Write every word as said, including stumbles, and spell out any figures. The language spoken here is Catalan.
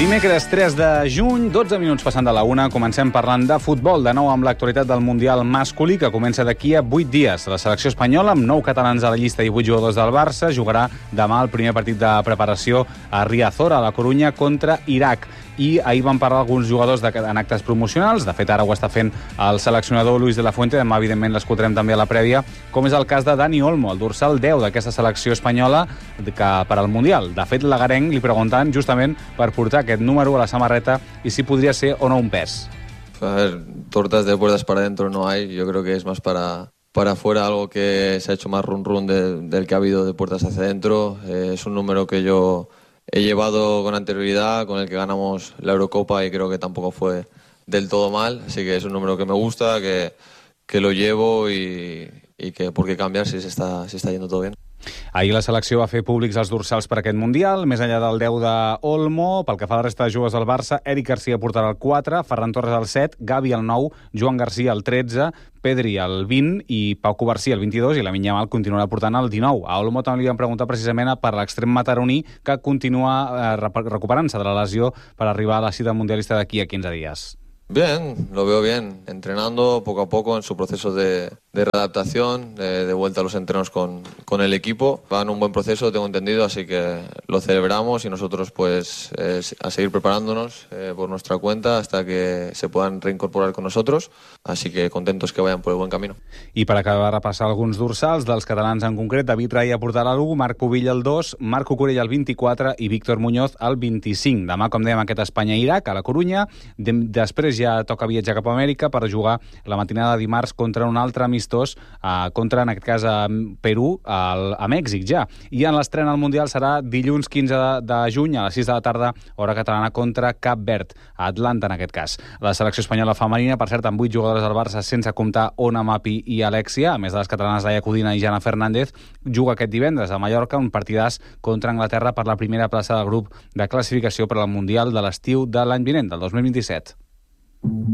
Dimecres tres de juny, dotze minuts passant de la una, comencem parlant de futbol, de nou amb l'actualitat del Mundial masculí, que comença d'aquí a vuit dies. La selecció espanyola, amb nou catalans a la llista i vuit jugadors del Barça, jugarà demà el primer partit de preparació a Riazor, a la Corunya, contra Iraq. I ahir van parlar alguns jugadors de, en actes promocionals. De fet, ara ho està fent el seleccionador Luis de la Fuente. Demà, evidentment, l'escoltarem també a la prèvia, com és el cas de Dani Olmo, el dorsal deu d'aquesta selecció espanyola que per al Mundial. De fet, l'agarenc li preguntant justament per portar aquest número a la samarreta i si podria ser o no un pes. A ver, tortas de puertas para adentro no hay. Yo creo que es más para, para afuera, algo que se ha hecho más run run de, del que ha habido de puertas hacia adentro. Eh, es un número que yo he llevado con anterioridad, con el que ganamos la Eurocopa y creo que tampoco fue del todo mal. Así que es un número que me gusta, que, que lo llevo y, y que por qué cambiar si se está, si está yendo todo bien. Ahir la selecció va fer públics els dorsals per aquest Mundial, més enllà del deu d'Olmo. Pel que fa a la resta de jugadors del Barça, Eric Garcia portarà el quatre, Ferran Torres el set, Gavi el nou, Joan Garcia el tretze, Pedri el vint i Pau Covarsí el vint-i-dos, i Lamine Yamal continuarà portant el dinou. A Olmo també li van preguntar precisament per l'extrem mataroní, que continua eh, recuperant-se de la lesió per arribar a la cita mundialista d'aquí a quinze dies. Bien, lo veo bien, entrenando poco a poco en su proceso de, de readaptación, de, de vuelta a los entrenos con, con el equipo. Va en un buen proceso, tengo entendido, así que lo celebramos y nosotros pues eh, a seguir preparándonos eh, por nuestra cuenta hasta que se puedan reincorporar con nosotros, así que contentos que vayan por el buen camino. I per acabar de repassar alguns dorsals dels catalans en concret, David Raya portarà l'u, Marc Pubill el dos, Marco Corella el vint-i-quatre i Víctor Muñoz el vint-i-cinc. Demà, com dèiem, aquest Espanya-Iraq a la Corunya. De després ja toca viatjar cap a Amèrica per jugar la matinada de dimarts contra un altre amistós, eh, contra, en aquest cas, a Perú, al, a Mèxic ja. I en l'estrena al Mundial serà dilluns quinze de, de juny a les sis de la tarda, hora catalana, contra Cap Verd, a Atlanta, en aquest cas. La selecció espanyola femenina, per cert, amb vuit jugadores del Barça, sense comptar Ona Mapi i Alexia, a més de les catalanes Laia Codina i Jana Fernández, juga aquest divendres a Mallorca, un partidàs contra Anglaterra per la primera plaça del grup de classificació per al Mundial de l'estiu de l'any vinent, del dos mil vint-i-set.